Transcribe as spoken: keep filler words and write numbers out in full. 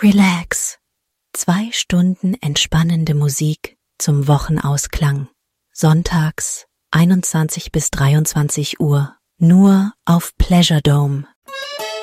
Relax. Zwei Stunden entspannende Musik zum Wochenausklang. Sonntags einundzwanzig bis dreiundzwanzig Uhr. Nur auf Pleasure Dome.